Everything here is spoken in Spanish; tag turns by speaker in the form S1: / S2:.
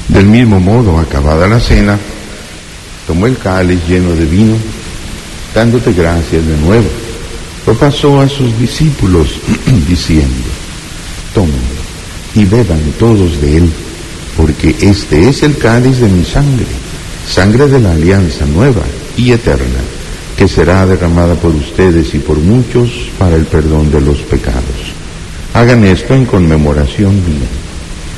S1: Del mismo modo, acabada la cena, tomó el cáliz lleno de vino, dándote gracias de nuevo, lo pasó a sus discípulos, diciendo: tomen y beban todos de él, porque este es el cáliz de mi sangre, sangre de la alianza nueva y eterna, que será derramada por ustedes y por muchos para el perdón de los pecados. Hagan esto en conmemoración mía.